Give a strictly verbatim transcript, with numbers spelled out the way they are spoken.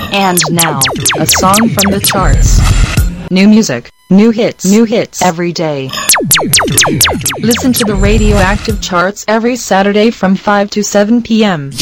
And now, a song from the charts. New music, new hits, new hits every day. Listen to the Radioactive Charts every Saturday from five to seven p m